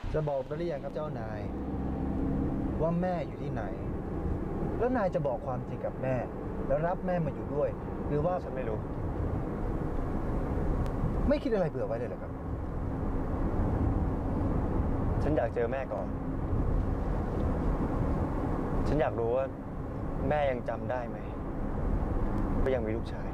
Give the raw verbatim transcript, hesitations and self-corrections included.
จะบอกได้หรือยังครับเจ้านายว่าแม่อยู่ที่ไหนแล้วนายจะบอกความจริงกับแม่แล้วรับแม่มาอยู่ด้วยหรือว่าฉันไม่รู้ไม่คิดอะไรเผื่อไว้เลยเหรอครับฉันอยากเจอแม่ก่อน ฉันอยากรู้ว่าแม่ยังจำได้ไหมว่ายังมีลูกชาย